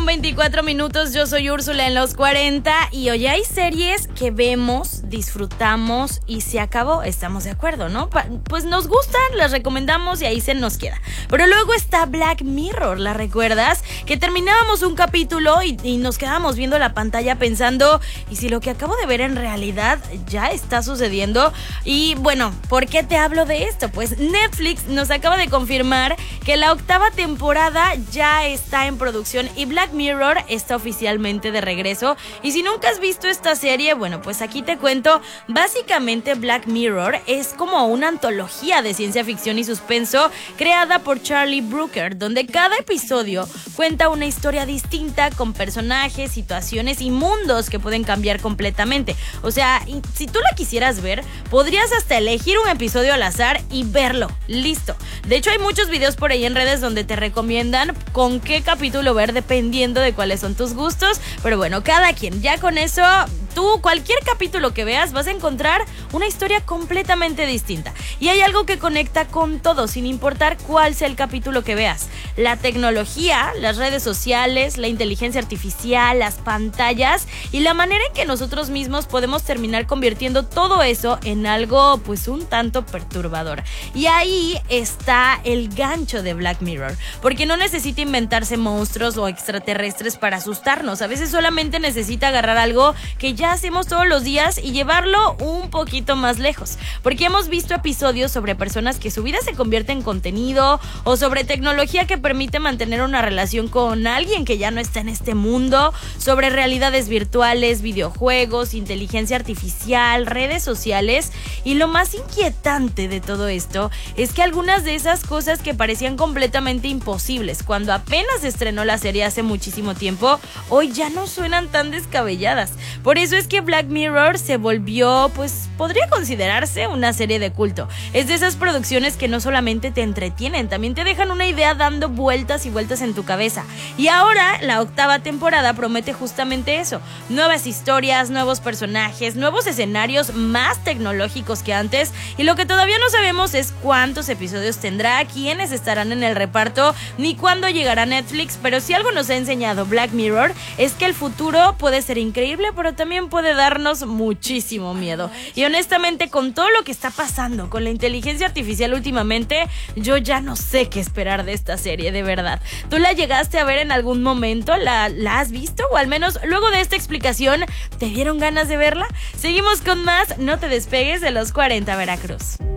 9:24. Yo soy Úrsula en los 40 y hoy hay series que vemos, disfrutamos y se acabó. Estamos de acuerdo, ¿no? Pues nos gustan, las recomendamos y ahí se nos queda. Pero luego está Black Mirror, ¿la recuerdas? Que terminábamos un capítulo y nos quedábamos viendo la pantalla pensando, ¿y si lo que acabo de ver en realidad ya está sucediendo? Y bueno, ¿por qué te hablo de esto? Pues Netflix nos acaba de confirmar que la 8ª temporada ya está en producción y Black Mirror está oficialmente de regreso. Y si nunca has visto esta serie, bueno, pues aquí te cuento. Básicamente Black Mirror es como una antología de ciencia ficción y suspenso creada por Charlie Brooker, donde cada episodio cuenta una historia distinta con personajes, situaciones y mundos que pueden cambiar completamente. O sea, si tú la quisieras ver, podrías hasta elegir un episodio al azar y verlo. Listo. De hecho, hay muchos videos por ahí en redes donde te recomiendan con qué capítulo ver dependiendo de cuáles son tus gustos. Pero bueno, cada quien. Ya con eso, tú cualquier capítulo que veas vas a encontrar una historia completamente distinta. Y hay algo que conecta con todo, sin importar cuál sea el capítulo que veas. La tecnología, las redes sociales, la inteligencia artificial, las pantallas y la manera en que nosotros mismos podemos terminar convirtiendo todo eso en algo pues un tanto perturbador. Y ahí está el gancho de Black Mirror, porque no necesita inventarse monstruos o extraterrestres para asustarnos. A veces solamente necesita agarrar algo que ya hacemos todos los días y llevarlo un poquito más lejos, porque hemos visto episodios sobre personas que su vida se convierte en contenido o sobre tecnología que permite mantener una relación con alguien que ya no está en este mundo, sobre realidades virtuales, videojuegos, inteligencia artificial, redes sociales. Y lo más inquietante de todo esto es que algunas de esas cosas que parecían completamente imposibles cuando apenas se estrenó la serie hace muchísimo tiempo, hoy ya no suenan tan descabelladas. Por eso es que Black Mirror se volvió, pues podría considerarse una serie de culto. Es de esas producciones que no solamente te entretienen, también te dejan una idea dando vueltas y vueltas en tu cabeza. Y ahora la 8ª temporada promete justamente eso: nuevas historias, nuevos personajes, nuevos escenarios más tecnológicos que antes. Y lo que todavía no sabemos es cuántos episodios tendrá, quiénes estarán en el reparto, ni cuándo llegará a Netflix. Pero si algo nos ha enseñado Black Mirror es que el futuro puede ser increíble, pero también puede darnos muchísimo miedo. Y honestamente, con todo lo que está pasando con la inteligencia artificial últimamente, yo ya no sé qué esperar de esta serie, de verdad. ¿Tú la llegaste a ver en algún momento? ¿La has visto? O al menos luego de esta explicación, ¿te dieron ganas de verla? Seguimos con más. No te despegues de los 40 Veracruz.